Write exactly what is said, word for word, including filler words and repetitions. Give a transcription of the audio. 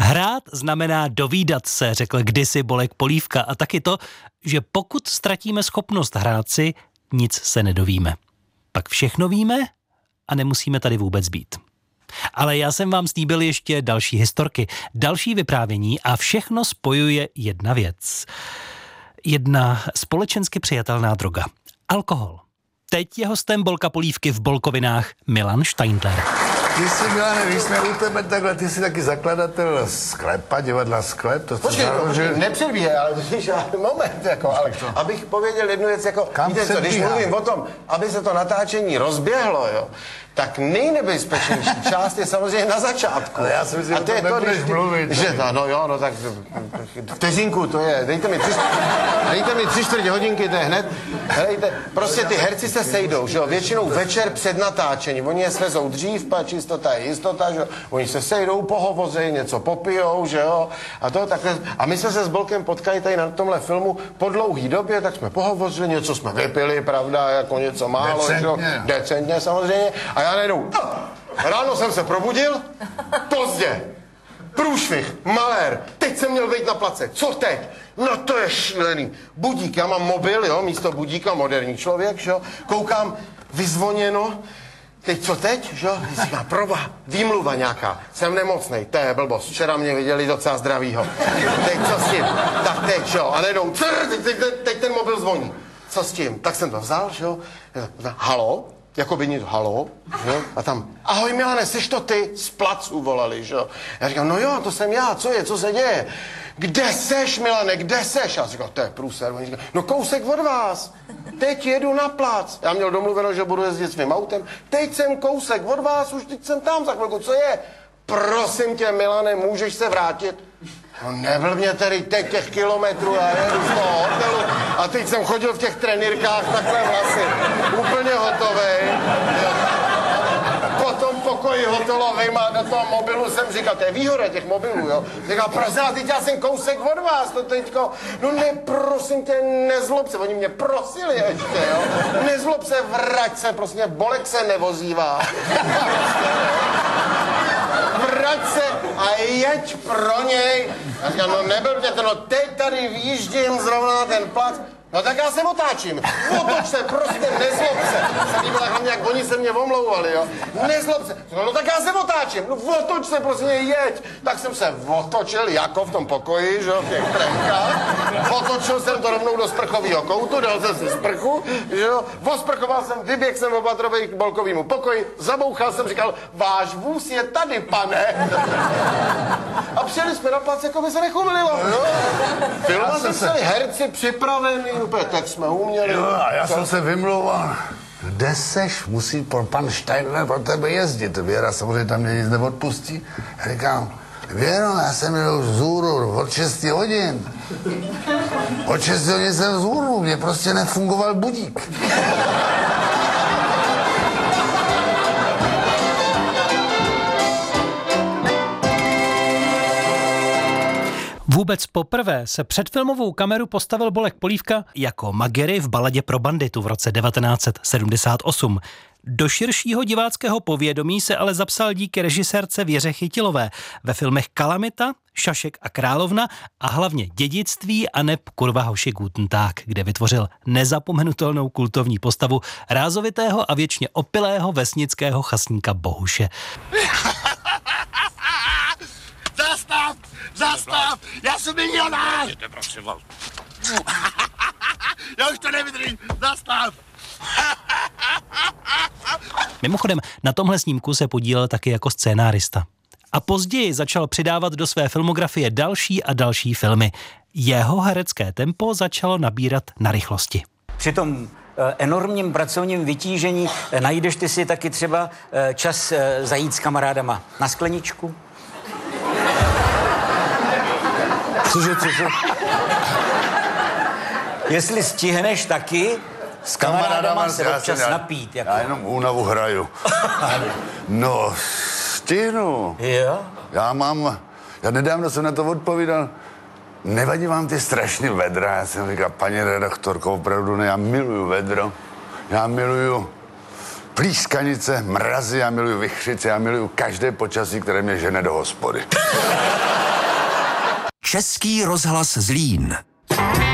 Hrát znamená dovídat se, řekl kdysi Bolek Polívka, a taky to, že pokud ztratíme schopnost hrát si, nic se nedovíme. Pak všechno víme a nemusíme tady vůbec být. Ale já jsem vám slíbil ještě další historky, další vyprávění a všechno spojuje jedna věc. Jedna společensky přijatelná droga. Alkohol. Teď je hostem Bolka Polívky v Bolkovinách Milan Steindler. Ty jsi, Milane, když jsme u tebe takhle, ty jsi taky zakladatel sklepa, divadla Sklep. To Počkej, no, že... nepředbíhej, ale to je žádný moment, jako, ale abych pověděl jednu věc, jako, Kam víte co, když mluvím o tom, aby se to natáčení rozběhlo, jo, tak nejnebezpečnější část je samozřejmě na začátku. Ale já si myslím, že to nebudeš ty, mluvit. Že, no, no jo, no tak vteřinku to je, dejte mi tři, dejte mi tři čtvrtě hodinky, to je hned. Helejte, prostě ty herci se sejdou, že jo, většinou večer před natáčením, oni je svezou dřív, pa čistota je jistota, že jo, oni se sejdou, pohovoří, něco popijou, že jo, a to takhle, a my jsme se s Bolkem potkali tady na tomhle filmu po dlouhý době, tak jsme pohovořili, něco jsme vypili, pravda, jako něco málo, že jo, decentně samozřejmě. A já najednou, ráno jsem se probudil, pozdě, průšvih, malér, teď jsem měl vejít na place, co teď? No to je šílený. Budík, já mám mobil, jo, místo budíka, moderní člověk, jo, koukám, vyzvoněno, teď co teď, jo, říká, proba, výmluva nějaká, jsem nemocnej, to je blbost, včera mě viděli docela zdravýho, teď co s tím, tak teď, jo, a najednou, cr, teď, teď, teď ten mobil zvoní, co s tím, tak jsem to vzal, jo, halo? Jako by nic, halo, že? A tam, ahoj Milane, jsi to ty? Z placu volali, že jo? Já říkám, no jo, to jsem já, co je, co se děje? Kde seš, Milane, kde seš? Já říkám, to je průser. Oni říkám, no kousek od vás, teď jedu na plac. Já měl domluveno, že budu jezdit svým autem, teď jsem kousek od vás, už teď jsem tam za chvilku, co je? Prosím tě, Milane, můžeš se vrátit? No neblbně tedy teď těch kilometrů, já jedu z toho hotelu a teď jsem chodil v těch trenýrkách takhle vlasy, úplně hotovej. Po tom pokoji hotelovým a do toho mobilu jsem říkal, to je výhoda těch mobilů, jo. Říkal, prosím vás, teď já jsem kousek od vás, to teďko, no ne, prosím tě, nezlob se, oni mě prosili ještě, jo. Nezlob se, vrať se, prosím tě, Bolek se nevozívá. Vrať se a jeď pro něj. Já říkám, no neblbně to, no teď tady výjíždím zrovna na ten plac. No tak já se otáčím. Otoč se, prostě nezlob se. Se líbilo hlavně, jak oni se mě omlouvali, jo. Nezlob se. No, no tak já se otáčím. No otoč se, prostě jeď. Tak jsem se otočil, jako v tom pokoji, že jo, v těch trenkách. Otočil jsem to rovnou do sprchového koutu, dal jsem si sprchu, že jo. Osprchoval jsem, vyběhl jsem opatrovej k Bolkovému pokoji, zabouchal jsem, říkal, váš vůz je tady, pane. A přijeli jsme na plac, jako by se nechumililo, jo. Filma jsme se herci připraveni. Úplně tak jsme uměli. Jo, a já jsem se vymlouval. Kde seš? Musí pan Steindler pro tebe jezdit. Věra samozřejmě tam mě nic neodpustí. Já říkám, Věro, já jsem měl vzhůru od šesti hodin. Od šesti hodin jsem vzhůru, mě prostě nefungoval budík. Vůbec poprvé se před filmovou kameru postavil Bolek Polívka jako Magery v Baladě pro banditu v roce devatenáct set sedmdesát osm. Do širšího diváckého povědomí se ale zapsal díky režisérce Věře Chytilové ve filmech Kalamita, Šašek a královna a hlavně Dědictví a neb kurva hoši Guten Tag, kde vytvořil nezapomenutelnou kultovní postavu rázovitého a věčně opilého vesnického chasníka Bohuše. Zastav! Zastav! Já jsem milionář! Já už to nevydržím! Zastav! Mimochodem, na tomhle snímku se podílel taky jako scénárista. A později začal přidávat do své filmografie další a další filmy. Jeho herecké tempo začalo nabírat na rychlosti. Při tom enormním pracovním vytížení najdeš ty si taky třeba čas zajít s kamarádama na skleničku? Cože, cože? Jestli stihneš taky s kamarádama se občas já, napít. Jako. Já jenom únavu hraju. No, stihnu. Jo? Já mám, já nedávno jsem na to odpovídal, nevadí vám ty strašný vedra? Já jsem říkal, paní redaktorko, opravdu ne, já miluju vedro. Já miluju plískanice, mrazy, já miluju vichřice, já miluju každé počasí, které mě žene do hospody. Český rozhlas Zlín.